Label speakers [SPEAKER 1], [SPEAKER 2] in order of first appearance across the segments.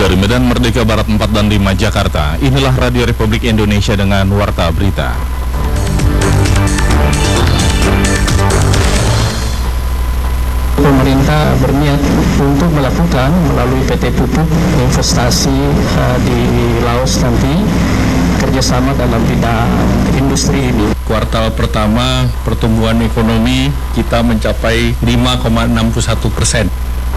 [SPEAKER 1] Dari Medan Merdeka Barat 4 dan 5 Jakarta, inilah Radio Republik Indonesia dengan Warta Berita.
[SPEAKER 2] Pemerintah berniat untuk melakukan melalui PT Pupuk investasi di Laos nanti, kerjasama dalam bidang industri ini.
[SPEAKER 3] Kuartal pertama pertumbuhan ekonomi kita mencapai 5,61%.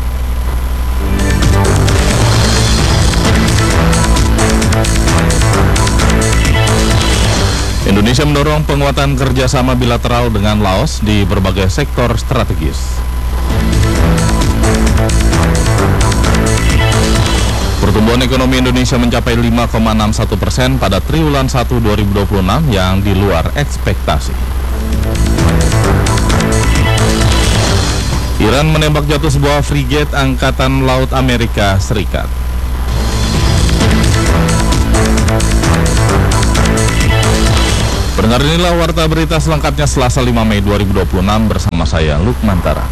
[SPEAKER 1] Indonesia mendorong penguatan kerjasama bilateral dengan Laos di berbagai sektor strategis. Pertumbuhan ekonomi Indonesia mencapai 5,61% pada triwulan 1 2026 yang di luar ekspektasi. Iran menembak jatuh sebuah frigate Angkatan Laut Amerika Serikat. Pendengar, inilah Warta Berita selengkapnya Selasa 5 Mei 2026 bersama saya Lukman Tara.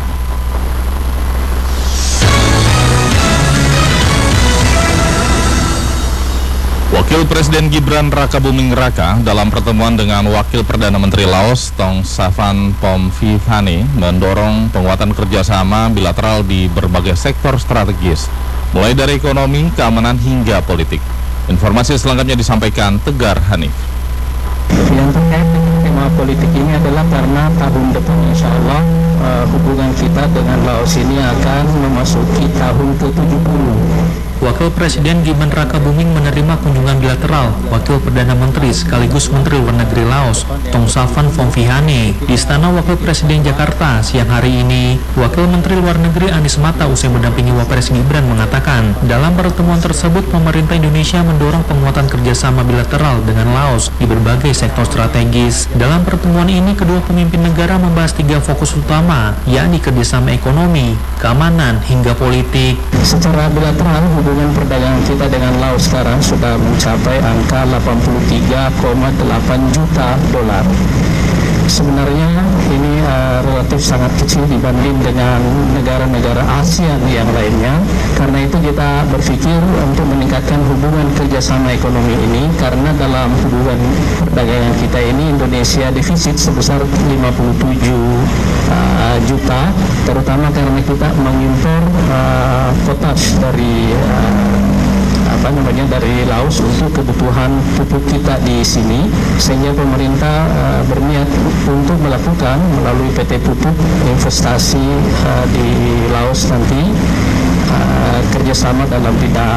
[SPEAKER 1] Wakil Presiden Gibran Rakabuming Raka dalam pertemuan dengan Wakil Perdana Menteri Laos Tong Savan Phomviphanne mendorong penguatan kerjasama bilateral di berbagai sektor strategis, mulai dari ekonomi, keamanan hingga politik. Informasi selengkapnya disampaikan Tegar Hanif.
[SPEAKER 2] Yang terkait dengan tema politik ini adalah karena tahun depan insya Allah hubungan kita dengan Laos ini akan memasuki tahun ke-70.
[SPEAKER 4] Wakil Presiden Gibran Rakabuming menerima kunjungan bilateral Wakil Perdana Menteri sekaligus Menteri Luar Negeri Laos Tong Savan Phomviphanne di Istana Wakil Presiden Jakarta siang hari ini. Wakil Menteri Luar Negeri Anies Mata usai mendampingi Wapres Gibran mengatakan dalam pertemuan tersebut pemerintah Indonesia mendorong penguatan kerjasama bilateral dengan Laos di berbagai sektor strategis. Dalam pertemuan ini kedua pemimpin negara membahas 3 fokus utama, yakni kerjasama ekonomi, keamanan hingga politik.
[SPEAKER 2] Secara bilateral hubungan perdagangan kita dengan Laos sekarang sudah mencapai angka 83,8 juta dolar. Sebenarnya ini relatif sangat kecil dibanding dengan negara-negara ASEAN yang lainnya. Karena itu kita berpikir untuk meningkatkan hubungan kerjasama ekonomi ini, karena dalam hubungan perdagangan kita ini Indonesia defisit sebesar 57 juta, terutama karena kita mengimpor potas dari dari Laos untuk kebutuhan pupuk kita di sini, sehingga pemerintah berniat untuk melakukan melalui PT Pupuk investasi di Laos nanti, kerjasama dalam bidang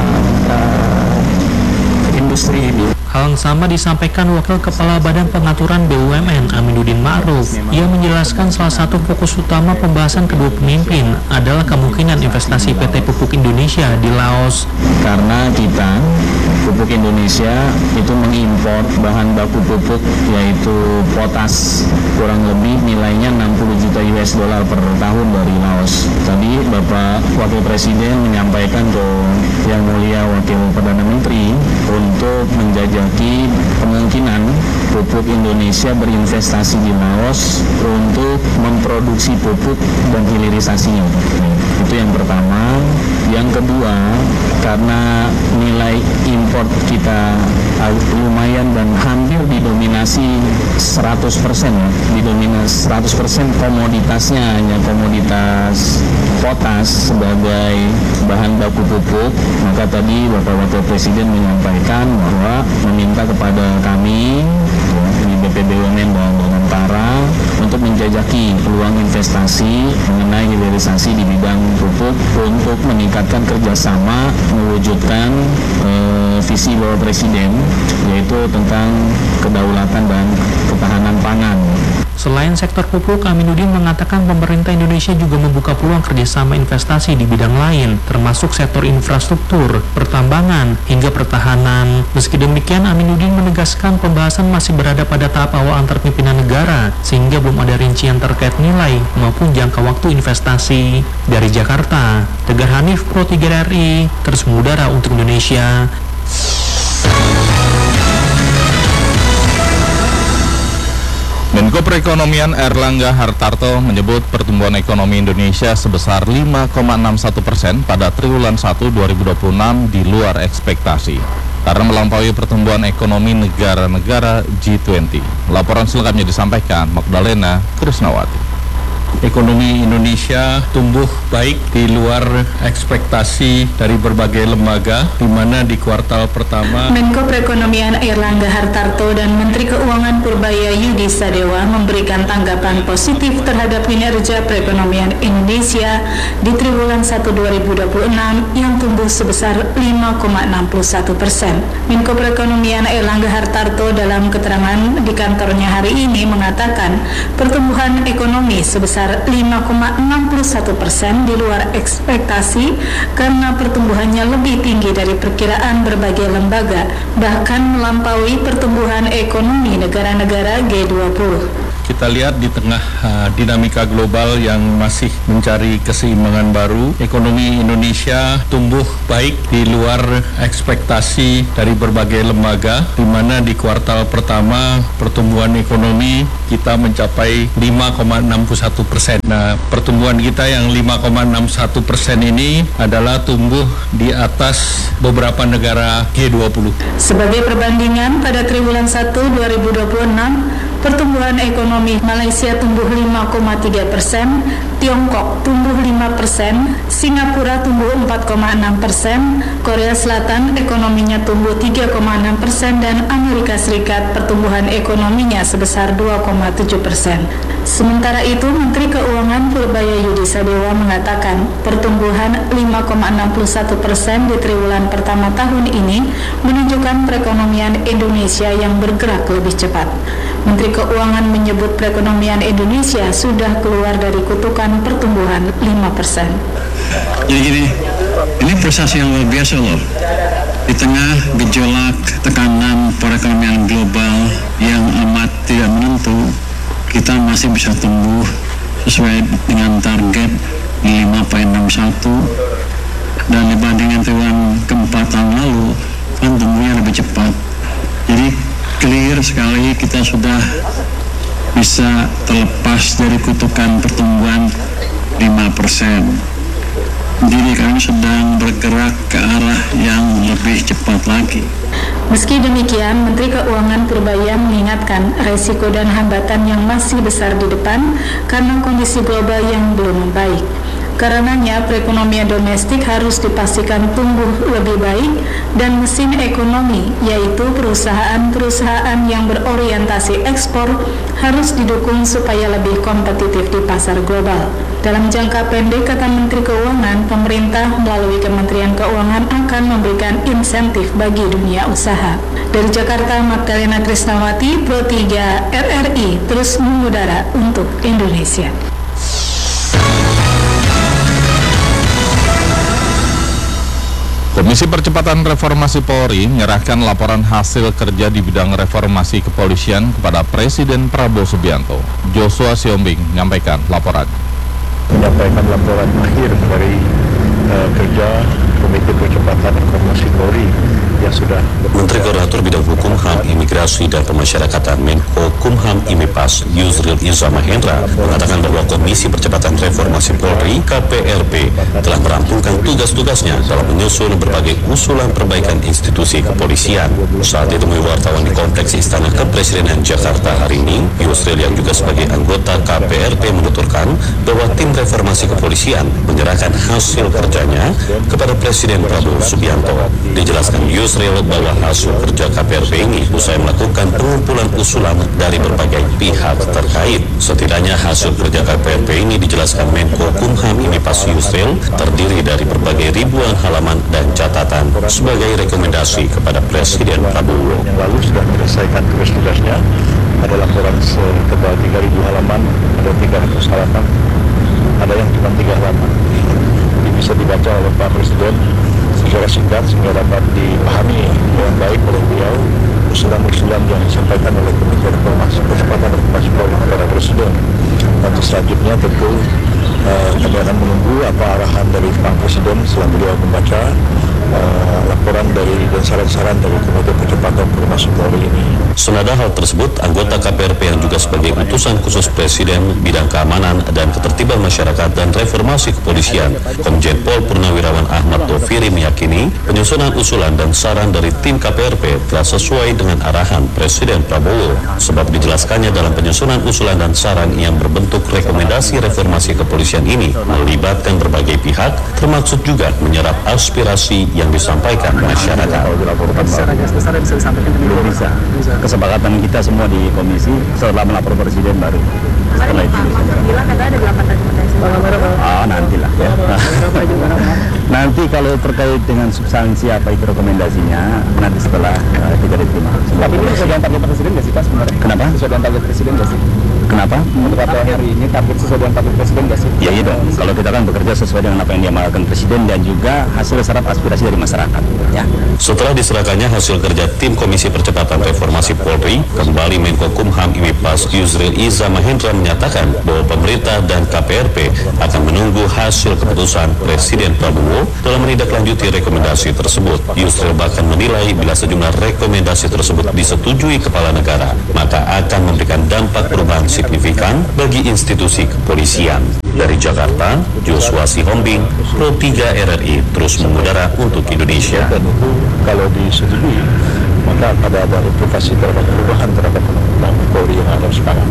[SPEAKER 2] industri ini.
[SPEAKER 4] Hal yang sama disampaikan Wakil Kepala Badan Pengaturan BUMN Aminuddin Ma'ruf. Ia menjelaskan salah satu fokus utama pembahasan kedua pemimpin adalah kemungkinan investasi PT Pupuk Indonesia di Laos.
[SPEAKER 5] Karena kita, Pupuk Indonesia itu mengimpor bahan baku pupuk yaitu potas, kurang lebih nilainya 60 juta US dollar per tahun dari Laos. Tadi Bapak Wakil Presiden menyampaikan ke Yang Mulia Wakil Perdana Menteri untuk menjajaki kemungkinan pupuk Indonesia berinvestasi di Laos untuk memproduksi pupuk dan hilirisasinya. Itu yang pertama. Yang kedua, karena nilai import kita lumayan dan hampir didominasi 100%, didominasi 100% komoditasnya hanya komoditas potas sebagai bahan baku pupuk, maka tadi Bapak Wakil Presiden menyampaikan bahwa meminta kepada kami di BPBUMN dan Antara untuk menjajaki peluang investasi mengenai hilirisasi di bidang pupuk untuk meningkatkan kerjasama mewujudkan visi Bapak Presiden, yaitu tentang kedaulatan dan ketahanan pangan.
[SPEAKER 4] Selain sektor pupuk, Aminuddin mengatakan pemerintah Indonesia juga membuka peluang kerjasama investasi di bidang lain, termasuk sektor infrastruktur, pertambangan, hingga pertahanan. Meski demikian, Aminuddin menegaskan pembahasan masih berada pada tahap awal antar pimpinan negara, sehingga belum ada rincian terkait nilai maupun jangka waktu investasi. Dari Jakarta, Tegar Hanif, Pro 3 RI, terus mengudara untuk Indonesia.
[SPEAKER 1] Menko Perekonomian Airlangga Hartarto menyebut pertumbuhan ekonomi Indonesia sebesar 5,61% pada triwulan 1 2026 di luar ekspektasi karena melampaui pertumbuhan ekonomi negara-negara G20. Laporan selengkapnya disampaikan Magdalena Krisnawati.
[SPEAKER 3] Ekonomi Indonesia tumbuh baik di luar ekspektasi dari berbagai lembaga, di mana di kuartal pertama
[SPEAKER 6] Menko Perekonomian Airlangga Hartarto dan Menteri Keuangan Purbaya Yudi Sadewa memberikan tanggapan positif terhadap kinerja perekonomian Indonesia di triwulan 1 2026 yang tumbuh sebesar 5,61%. Menko Perekonomian Airlangga Hartarto dalam keterangan di kantornya hari ini mengatakan pertumbuhan ekonomi sebesar 5,61% di luar ekspektasi karena pertumbuhannya lebih tinggi dari perkiraan berbagai lembaga, bahkan melampaui pertumbuhan ekonomi negara-negara G20.
[SPEAKER 3] kita lihat di tengah dinamika global yang masih mencari keseimbangan baru, ekonomi Indonesia tumbuh baik di luar ekspektasi dari berbagai lembaga, di mana di kuartal pertama pertumbuhan ekonomi kita mencapai 5,61%. Nah, pertumbuhan kita yang 5,61% ini adalah tumbuh di atas beberapa negara G20.
[SPEAKER 6] Sebagai perbandingan, pada triwulan 1 2026, pertumbuhan ekonomi Malaysia tumbuh 5,3%, Tiongkok tumbuh 5%, Singapura tumbuh 4,6%, Korea Selatan ekonominya tumbuh 3,6%, dan Amerika Serikat pertumbuhan ekonominya sebesar 2,7%. Sementara itu, Menteri Keuangan Purbaya Yudi Sadewa mengatakan pertumbuhan 5,61% di triwulan pertama tahun ini menunjukkan perekonomian Indonesia yang bergerak lebih cepat. Menteri Keuangan menyebut perekonomian Indonesia sudah keluar dari kutukan pertumbuhan 5%.
[SPEAKER 7] Jadi gini, ini prestasi yang luar biasa loh. Di tengah gejolak tekanan perekonomian global yang amat tidak menentu, kita masih bisa tumbuh sesuai dengan target 5,61, dan dibandingkan triwulan keempat tahun lalu kan tumbuhnya lebih cepat. Jadi clear sekali kita sudah bisa terlepas dari kutukan pertumbuhan 5%. Jadi kami sedang bergerak ke arah yang lebih cepat lagi.
[SPEAKER 6] Meski demikian, Menteri Keuangan Purbaya mengingatkan resiko dan hambatan yang masih besar di depan karena kondisi global yang belum membaik. Karenanya, perekonomian domestik harus dipastikan tumbuh lebih baik dan mesin ekonomi, yaitu perusahaan-perusahaan yang berorientasi ekspor, harus didukung supaya lebih kompetitif di pasar global. Dalam jangka pendek, kata Menteri Keuangan, pemerintah melalui Kementerian Keuangan akan memberikan insentif bagi dunia usaha. Dari Jakarta, Magdalena Krisnawati, Pro 3 RRI, terus mengudara untuk Indonesia.
[SPEAKER 1] Komisi Percepatan Reformasi Polri menyerahkan laporan hasil kerja di bidang reformasi kepolisian kepada Presiden Prabowo Subianto. Joshua Siombing menyampaikan laporan.
[SPEAKER 8] Menyampaikan laporan akhir dari kerja Komite Percepatan Reformasi Polri yang sudah
[SPEAKER 9] Menteri Koordinator Bidang Hukum, HAM, Imigrasi, dan Pemasyarakatan Menko Kumham Imipas Yusril Iza Mahendra mengatakan bahwa Komisi Percepatan Reformasi Polri KPRP telah merampungkan tugas-tugasnya dalam menyusun berbagai usulan perbaikan institusi kepolisian. Saat ditemui wartawan di Kompleks Istana Kepresidenan Jakarta hari ini, Yusril yang juga sebagai anggota KPRP menuturkan bahwa tim reformasi kepolisian menyerahkan hasil kerjanya kepada Presiden Prabowo Subianto. Dijelaskan Yusril bahwa hasil kerja KPRP ini usai melakukan pengumpulan usulan dari berbagai pihak terkait. Setidaknya hasil kerja KPRP ini dijelaskan Menko Kumham Imipas Yusril terdiri dari berbagai ribuan halaman dan catatan sebagai rekomendasi kepada Presiden Prabowo.
[SPEAKER 8] Yang lalu sudah menyelesaikan tugas-tugasnya. Ada laporan setebal 3.000 halaman, ada 300 halaman, ada yang cuma 3 halaman. Ini bisa dibaca oleh Pak Presiden secara singkat sehingga dapat dipahami dengan baik oleh beliau usulan-usulan yang disampaikan oleh Komite Reformasi Percepatan Reformasi Polri kepada Presiden. Nanti selanjutnya tentu kami akan menunggu apa arahan dari Pak Presiden setelah beliau membaca laporan dari dan saran-saran dari Komite Percepatan Reformasi Polri ini.
[SPEAKER 9] Senada hal tersebut, anggota KPRP yang juga sebagai utusan khusus Presiden bidang keamanan dan ketertiban masyarakat dan reformasi kepolisian, Komjen Pol Purnawirawan Ahmad Taufiri meyakini penyusunan usulan dan saran dari tim KPRP telah sesuai dengan arahan Presiden Prabowo, sebab dijelaskannya dalam penyusunan usulan dan saran yang berbentuk rekomendasi reformasi kepolisian ini melibatkan berbagai pihak, termasuk juga menyerap aspirasi yang disampaikan masyarakat.
[SPEAKER 5] Kalau dilaporkan belum bisa. Kesepakatan kita semua di komisi setelah melapor Presiden baru. Setelah itu
[SPEAKER 10] bilang ada 8 rekomendasi.
[SPEAKER 5] Nantilah ya. Nanti kalau terkait dengan substansi apa itu rekomendasinya nanti setelah kita diterima. Tapi ini sesuai dengan target Presiden nggak sih Pak sebenarnya? Kenapa? Sesuai dengan target Presiden nggak sih? Kenapa? Untuk hari ini target sesuai dengan target Presiden nggak sih? Ya iya dong. Kalau kita kan bekerja sesuai dengan apa yang diamanatkan Presiden dan juga hasil serap aspirasi dari masyarakat. Ya.
[SPEAKER 9] Setelah diserahkannya hasil kerja tim Komisi Percepatan Reformasi Polri, kembali Menko Kumham Imipas Yusril Iza Mahendra menyatakan bahwa pemerintah dan KPRP akan menunggu hasil keputusan Presiden Prabowo dalam menindaklanjuti rekomendasi tersebut. Yusril bahkan menilai bila sejumlah rekomendasi tersebut disetujui Kepala Negara, maka akan memberikan dampak perubahan signifikan bagi institusi kepolisian. Dari Jakarta, Joshua Sihombing, Pro 3 RRI terus mengudara untuk Indonesia.
[SPEAKER 8] Dan itu kalau disetujui, maka ada implikasi terhadap perubahan terhadap undang-undang Polri yang ada sekarang.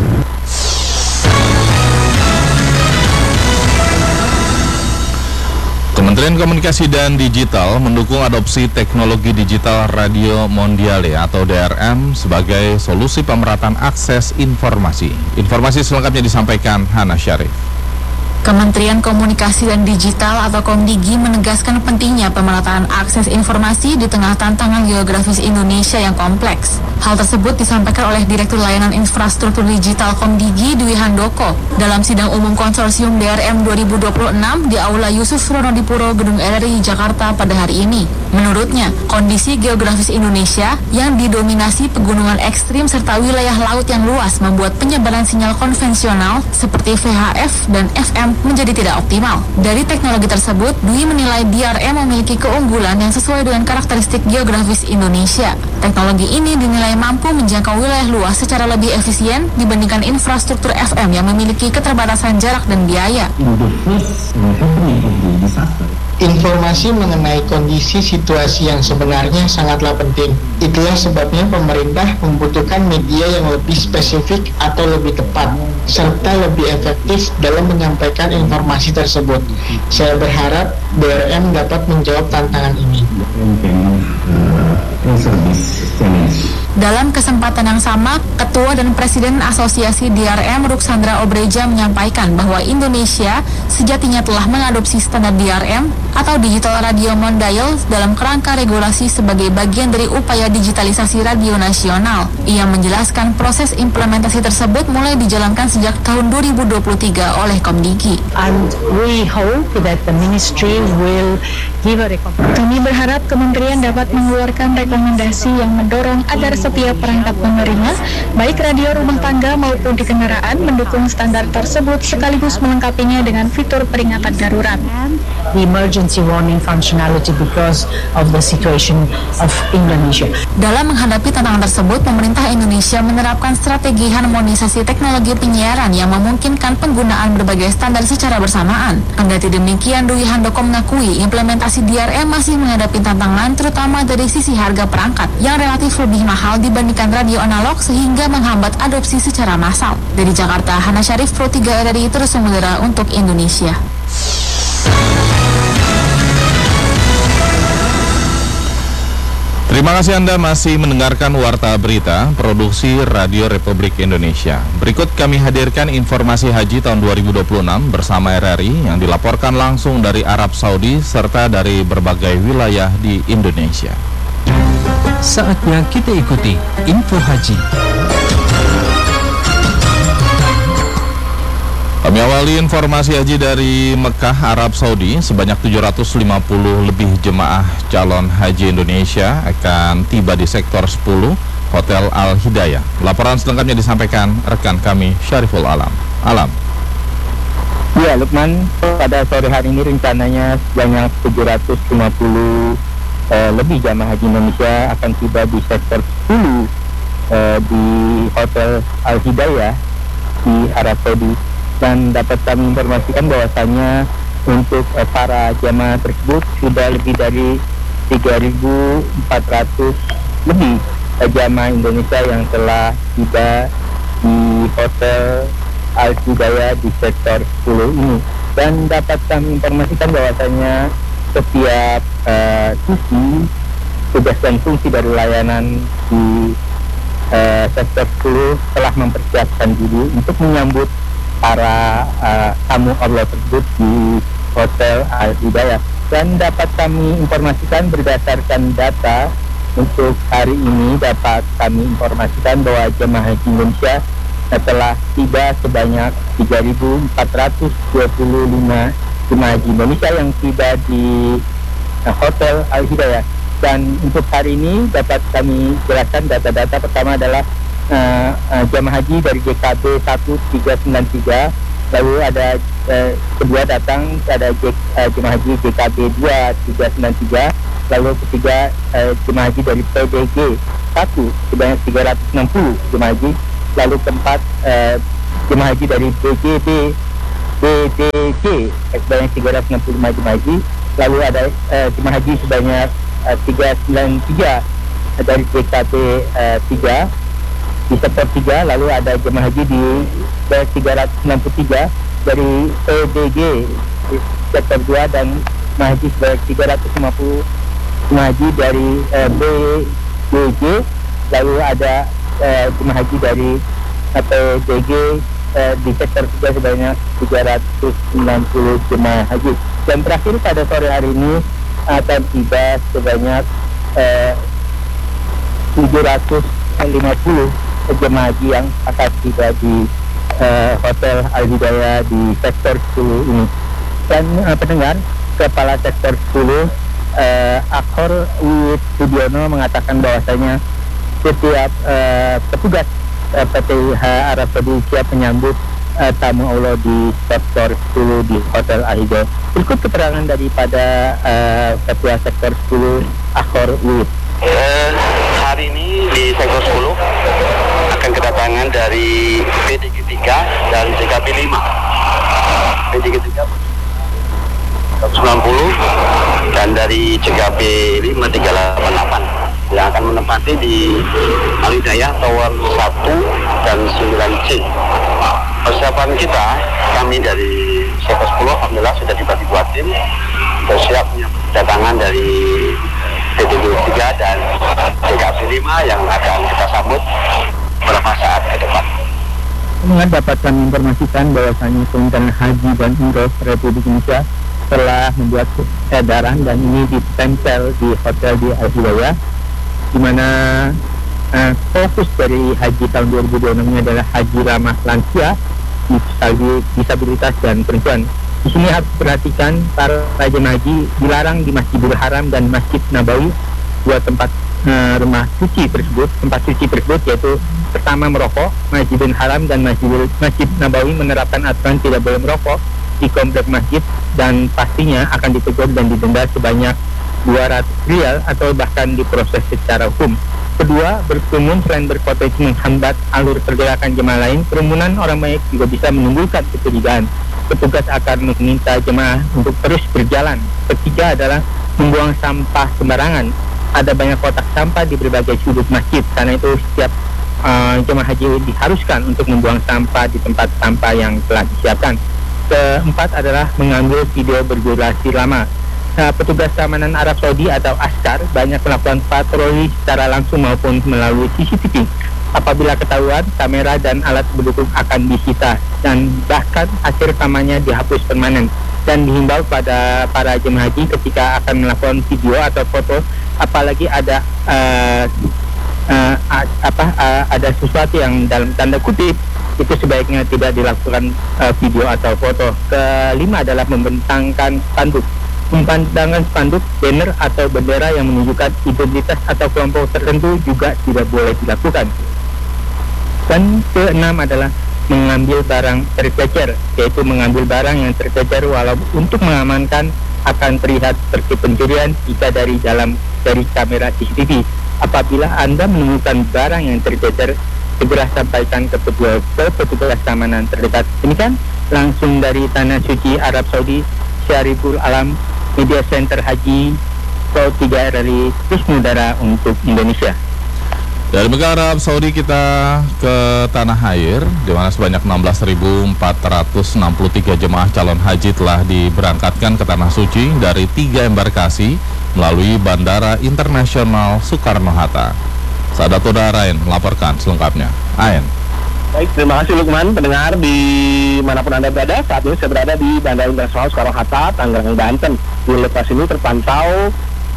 [SPEAKER 1] Kementerian Komunikasi dan Digital mendukung adopsi teknologi digital Radio Mondiale atau DRM sebagai solusi pemerataan akses informasi. Informasi selengkapnya disampaikan Hana Syarif.
[SPEAKER 10] Kementerian Komunikasi dan Digital atau Komdigi menegaskan pentingnya pemerataan akses informasi di tengah tantangan geografis Indonesia yang kompleks. Hal tersebut disampaikan oleh Direktur Layanan Infrastruktur Digital Komdigi Dwi Handoko dalam sidang umum konsorsium DRM 2026 di Aula Yusuf Ronodipuro Gedung RRI Jakarta pada hari ini. Menurutnya, kondisi geografis Indonesia yang didominasi pegunungan ekstrim serta wilayah laut yang luas membuat penyebaran sinyal konvensional seperti VHF dan FM menjadi tidak optimal. Dari teknologi tersebut, Dwi menilai DRM memiliki keunggulan yang sesuai dengan karakteristik geografis Indonesia. Teknologi ini dinilai mampu menjangkau wilayah luas secara lebih efisien dibandingkan infrastruktur FM yang memiliki keterbatasan jarak dan biaya.
[SPEAKER 11] Informasi mengenai kondisi situasi yang sebenarnya sangatlah penting. Itulah sebabnya pemerintah membutuhkan media yang lebih spesifik atau lebih tepat, serta lebih efektif dalam menyampaikan informasi tersebut. Saya berharap DRM dapat menjawab tantangan ini.
[SPEAKER 10] Dalam kesempatan yang sama, Ketua dan Presiden Asosiasi DRM Ruksandra Obreja menyampaikan bahwa Indonesia sejatinya telah mengadopsi standar DRM atau Digital Radio Mondial dalam kerangka regulasi sebagai bagian dari upaya digitalisasi radio nasional. Ia menjelaskan proses implementasi tersebut mulai dijalankan sejak tahun 2023 oleh Komdigi.
[SPEAKER 6] And we hope that the ministry will give a recommendation. Kami berharap kementerian dapat mengeluarkan rekomendasi yang mendorong agar setiap perangkat penerima, baik radio rumah tangga maupun di kendaraan, mendukung standar tersebut sekaligus melengkapinya dengan fitur peringatan darurat.
[SPEAKER 12] The emergency warning functionality because of the situation of Indonesia.
[SPEAKER 10] Dalam menghadapi tantangan tersebut, pemerintah Indonesia menerapkan strategi harmonisasi teknologi penyiaran yang memungkinkan penggunaan berbagai standar secara bersamaan. Kendati demikian, Dwi Handoko mengakui implementasi DRM masih menghadapi tantangan terutama dari sisi harga perangkat yang relatif lebih mahal dibandingkan radio analog sehingga menghambat adopsi secara massal. Dari Jakarta, Hana Syarif, Pro 3 RRI terus mengudara untuk Indonesia.
[SPEAKER 1] Terima kasih Anda masih mendengarkan Warta Berita Produksi Radio Republik Indonesia. Berikut kami hadirkan informasi haji tahun 2026 bersama RRI yang dilaporkan langsung dari Arab Saudi serta dari berbagai wilayah di Indonesia.
[SPEAKER 13] Saatnya kita ikuti info haji.
[SPEAKER 1] Kami awali informasi haji dari Mekah, Arab Saudi. Sebanyak 750 lebih jemaah calon haji Indonesia akan tiba di sektor 10 Hotel Al-Hidayah. Laporan selengkapnya disampaikan rekan kami Syariful Alam.
[SPEAKER 14] Ya, Lukman, pada sore hari ini rencananya sebanyak 750 lebih jamaah haji Indonesia akan tiba di sektor 10 di Hotel Al Hidayah di Arab Saudi, dan dapat kami informasikan bahwasanya untuk para jamaah tersebut sudah lebih dari 3.400 lebih jamaah Indonesia yang telah tiba di Hotel Al Hidayah di sektor 10 ini. Dan dapat kami informasikan bahwasanya setiap sisi tugas dan fungsi dari layanan di sektor 10 telah mempersiapkan diri untuk menyambut para tamu Allah tersebut di Hotel Al Hidayah. Dan dapat kami informasikan berdasarkan data untuk hari ini, dapat kami informasikan bahwa jemaah haji Indonesia telah tiba sebanyak 3.425 jemaah haji Indonesia yang tiba di Hotel Al Hidayah. Dan untuk hari ini dapat kami jelaskan data-data. Pertama adalah jemaah haji dari JKB 1393, lalu ada kedua datang ada jemaah haji JKB 2393, lalu ketiga jemaah haji dari PDG 1 sebanyak 360 jemaah haji, lalu keempat jemaah haji dari BDG sebanyak 365 jemaah haji, lalu ada jemaah haji sebanyak 393 dari JKB 3 di sektor 3, lalu ada jemaah haji di 363 dari PDG di sektor 2, dan jemaah haji sebanyak 350 jemaah haji dari BDG, lalu ada jemaah haji dari PDG di sektor 3 sebanyak 390 jemaah haji. Dan terakhir pada sore hari ini akan tiba sebanyak 750 jemaah haji yang akan tiba di Hotel Al Hidayah di sektor 10 ini. Dan pendengar, Kepala Sektor 10 Akhor Widudiono mengatakan bahwasanya setiap petugas PTIH Arab Saudi siap menyambut tamu Allah di sektor 10 di Hotel Al Hidayah. Berikut keterangan daripada Ketua Sektor 10 Akhor Wid.
[SPEAKER 15] Hari ini di sektor 10 akan kedatangan dari PDG 3 dan JKB 5. PDG 3 190 dan dari JKB 5 388 yang akan menempati di Al Hidayah Tower 1 dan 9C. Persiapan kita, kami dari sektor 10 alhamdulillah sudah dibagi 2 tim, bersiap kedatangan dari PDG 3 dan JKB 5 yang akan kita sambut beberapa saat ke depan.
[SPEAKER 14] Dapat kami informasikan bahwasanya Kementerian Haji dan Umroh Republik Indonesia telah membuat edaran, dan ini ditempel di hotel di Al Hidayah, di mana fokus dari haji tahun 2026 ini adalah haji ramah lansia, disabilitas dan perempuan. Di sini harus perhatikan para jemaah haji dilarang di Masjidil Haram dan Masjid Nabawi, dua tempat rumah suci tersebut. Tempat suci tersebut yaitu pertama merokok, Masjidil Haram dan Masjid Nabawi menerapkan aturan tidak boleh merokok di komplek masjid, dan pastinya akan ditegur dan didenda sebanyak 200 rial atau bahkan diproses secara hukum. Kedua, berkerumun selain berpotensi menghambat alur pergerakan jemaah lain, kerumunan orang banyak juga bisa menimbulkan kecurigaan. Petugas akan meminta jemaah untuk terus berjalan. Ketiga adalah membuang sampah sembarangan. Ada banyak kotak sampah di berbagai sudut masjid, karena itu setiap jemaah haji diharuskan untuk membuang sampah di tempat sampah yang telah disiapkan. Keempat adalah mengambil video berdurasi lama. Petugas keamanan Arab Saudi atau Askar banyak melakukan patroli secara langsung maupun melalui CCTV. Apabila ketahuan, kamera dan alat pendukung akan disita, dan bahkan hasil rekamannya dihapus permanen. Dan dihimbau pada para jemaah haji ketika akan melakukan video atau foto, apalagi ada ada sesuatu yang dalam tanda kutip, itu sebaiknya tidak dilakukan video atau foto. Kelima adalah membentangkan spanduk. Memandangkan spanduk, banner atau bendera yang menunjukkan identitas atau kelompok tertentu juga tidak boleh dilakukan. Dan keenam adalah mengambil barang tercecer, yaitu mengambil barang yang tercecer walau untuk mengamankan akan terlihat seperti pencurian jika dari kamera CCTV. Apabila Anda menemukan barang yang tercecer, segera sampaikan ke petugas keamanan terdekat. Demikian langsung dari Tanah Suci Arab Saudi, Syariful Alam, Media Center Haji Pro 3 dari Wisnudara untuk Indonesia.
[SPEAKER 1] Dari negara Arab Saudi kita ke tanah air, di mana sebanyak 16.463 jemaah calon haji telah diberangkatkan ke Tanah Suci dari 3 embarkasi melalui Bandara Internasional Soekarno-Hatta. Sadatullah Rain melaporkan selengkapnya. Ain.
[SPEAKER 16] Baik, terima kasih Lukman. Pendengar di manapun Anda berada, saat ini saya berada di Bandara Internasional Soekarno-Hatta, Tangerang, Banten. Di lokasi ini terpantau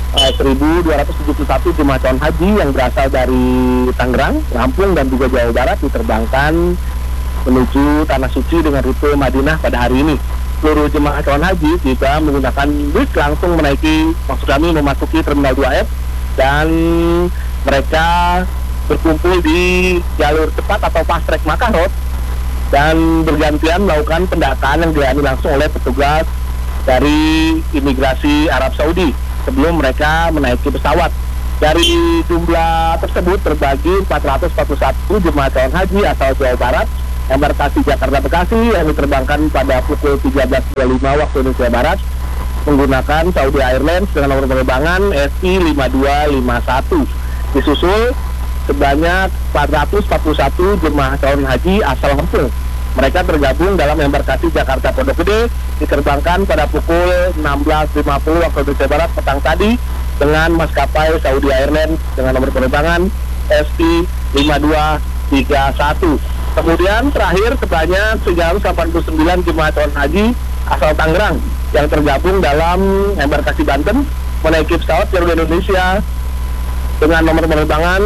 [SPEAKER 16] 1.271 jemaah calon haji yang berasal dari Tangerang, Lampung, dan juga Jawa Barat diterbangkan menuju Tanah Suci dengan rute Madinah pada hari ini. Seluruh jemaah calon haji juga menggunakan bus langsung memasuki Terminal 2F, dan mereka berkumpul di jalur cepat atau fast track Makkah Road dan bergantian melakukan pendataan yang dilayani langsung oleh petugas dari imigrasi Arab Saudi sebelum mereka menaiki pesawat. Dari jumlah tersebut terbagi 441 jemaah calon haji asal Jawa Barat, embarkasi Jakarta Bekasi yang diterbangkan pada pukul 13.25 waktu Indonesia Barat menggunakan Saudi Airlines dengan nomor penerbangan SI5251. Disusul sebanyak 441 jemaah calon haji asal Lampung. Mereka tergabung dalam embarkasi Jakarta Pondok Gede, diterbangkan pada pukul 16.50 waktu Indonesia Barat petang tadi dengan maskapai Saudi Airlines dengan nomor penerbangan ST5231. Kemudian terakhir sebanyak 389 jemaah calon haji asal Tangerang yang tergabung dalam embarkasi Banten menaiki pesawat Garuda Indonesia dengan nomor penerbangan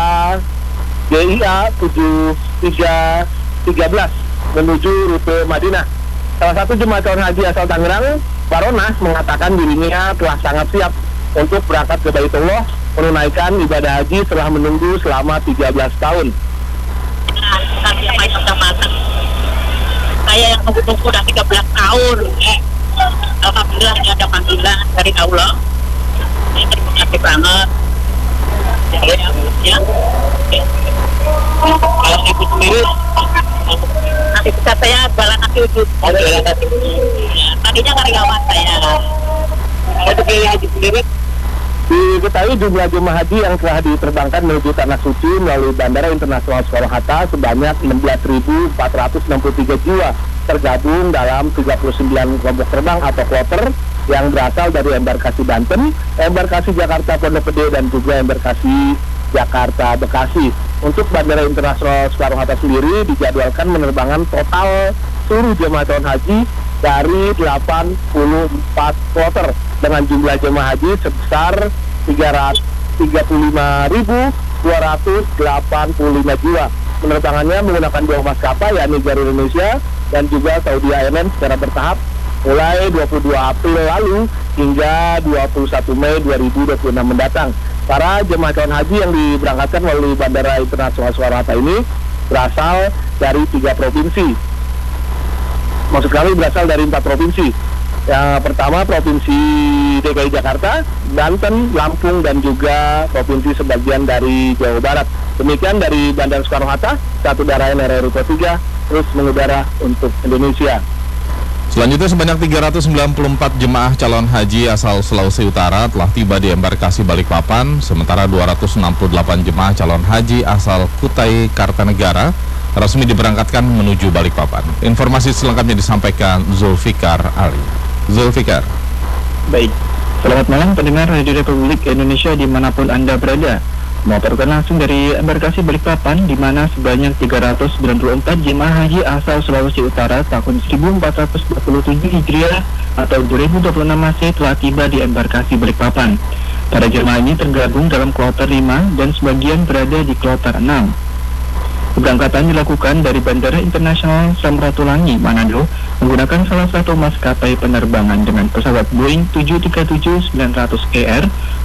[SPEAKER 16] GIA 7313 menuju rute Madinah. Salah satu jemaah calon haji asal Tangerang, Baronas, mengatakan dirinya telah sangat siap untuk berangkat ke Baitullah menunaikan ibadah haji setelah menunggu selama 13 tahun.
[SPEAKER 17] Saya yang nunggu-nunggu udah 13 tahun. Alhamdulillah ada panggilan dari Allah. Ini terima kasih banget. Ya. Kalau ibu sendiri, nanti bisa saya jualan nasi uduk. Tadinya karyawan saya. Untuk biaya haji sendiri.
[SPEAKER 16] Diketahui jumlah jemaah haji yang telah diterbangkan menuju Tanah Suci melalui Bandara Internasional Soekarno-Hatta sebanyak 16.463 jiwa, tergabung dalam 39 kelompok terbang atau kloter yang berasal dari embarkasi Banten, embarkasi Jakarta Pondok Gede, dan juga embarkasi Jakarta Bekasi. Untuk Bandara Internasional Soekarno-Hatta sendiri dijadwalkan menerbangkan total seluruh jemaah calon haji dari 84 kloter dengan jumlah jemaah haji sebesar 335.285 jiwa. Penerbangannya menggunakan 2 maskapai, yakni Garuda Indonesia dan juga Saudi Airlines secara bertahap mulai 22 April lalu hingga 21 Mei 2026 mendatang. Para jemaah calon haji yang diberangkatkan melalui Bandara Internasional Soekarno-Hatta ini berasal dari 3 provinsi. Maksud kami berasal dari 4 provinsi. Yang pertama Provinsi DKI Jakarta, Banten, Lampung, dan juga provinsi sebagian dari Jawa Barat. Demikian dari Bandara Soekarno-Hatta, satu daerah RRI Rute 3 terus mengudara untuk Indonesia.
[SPEAKER 1] Selanjutnya sebanyak 394 jemaah calon haji asal Sulawesi Utara telah tiba di embarkasi Balikpapan, sementara 268 jemaah calon haji asal Kutai Kartanegara resmi diberangkatkan menuju Balikpapan. Informasi selengkapnya disampaikan Zulfikar Ali. Zulfikar.
[SPEAKER 14] Baik, selamat malam pendengar Radio Republik Indonesia dimanapun Anda berada. Melaporkan langsung dari embarkasi Balikpapan, di mana sebanyak 394 jemaah haji asal Sulawesi Utara tahun 1447 Hijriah atau 2026 Masehi telah tiba di embarkasi Balikpapan. Para jemaah ini tergabung dalam kloter 5 dan sebagian berada di kloter 6. Keberangkatan dilakukan dari Bandara Internasional Samratulangi, Manado, menggunakan salah satu maskapai penerbangan dengan pesawat Boeing 737-900ER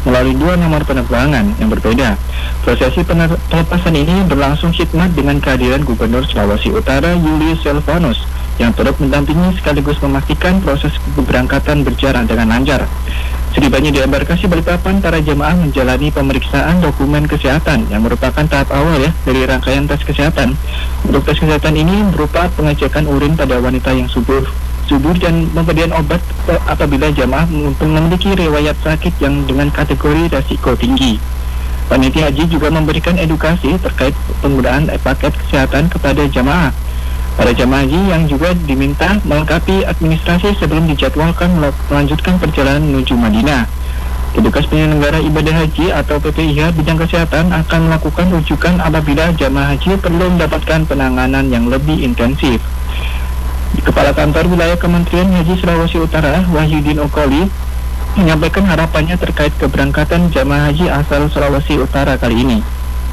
[SPEAKER 14] melalui 2 nomor penerbangan yang berbeda. Prosesi pelepasan ini berlangsung khidmat dengan kehadiran Gubernur Sulawesi Utara Julius Silvanus yang turut mendampingi sekaligus memastikan proses keberangkatan berjalan dengan lancar. Setibanya di embarkasi Balikpapan, para jemaah menjalani pemeriksaan dokumen kesehatan yang merupakan tahap awal dari rangkaian tes kesehatan. Untuk tes kesehatan ini berupa pengecekan urin pada wanita yang subur dan pemberian obat apabila jemaah memiliki riwayat sakit yang dengan kategori risiko tinggi. Panitia haji juga memberikan edukasi terkait penggunaan paket kesehatan kepada jemaah. Para jemaah haji yang juga diminta melengkapi administrasi sebelum dijadwalkan melanjutkan perjalanan menuju Madinah. Petugas penyelenggara ibadah haji atau PPIH bidang kesehatan akan melakukan rujukan apabila jemaah haji perlu mendapatkan penanganan yang lebih intensif. Kepala Kantor Wilayah Kementerian Haji Sulawesi Utara, Wahyudin Okoli, menyampaikan harapannya terkait keberangkatan jemaah haji asal Sulawesi Utara kali ini.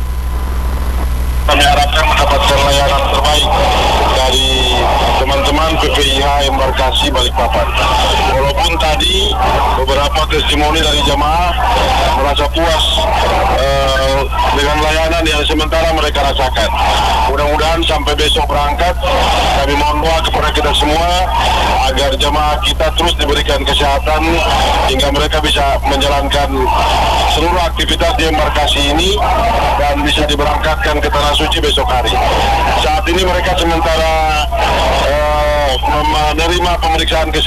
[SPEAKER 18] Kami harapkan mendapatkan layanan terbaik dari teman-teman PPIH embarkasi Balikpapan. Walaupun tadi beberapa testimoni dari jemaah merasa puas dengan layanan yang sementara mereka rasakan. Mudah-mudahan sampai besok berangkat, kami mohon doa kepada kita semua agar jemaah kita terus diberikan kesehatan hingga mereka bisa menjalankan seluruh aktivitas di embarkasi ini dan bisa diberangkatkan ke Tanah Suci besok hari. Saat ini mereka sementara menerima pemeriksaan kesehatan